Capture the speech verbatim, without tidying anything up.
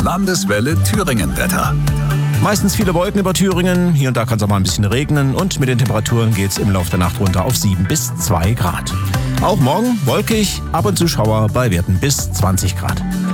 Landeswelle Thüringen-Wetter. Meistens viele Wolken über Thüringen, hier und da kann es auch mal ein bisschen regnen und mit den Temperaturen geht es im Laufe der Nacht runter auf sieben bis zwei Grad. Auch morgen wolkig, ab und zu Schauer bei Werten bis zwanzig Grad.